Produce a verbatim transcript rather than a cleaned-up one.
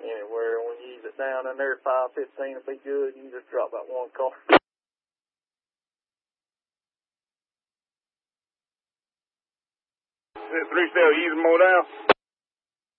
anywhere. When you use it down in there, five fifteen will be good. You can just drop that one car. Three still using more now?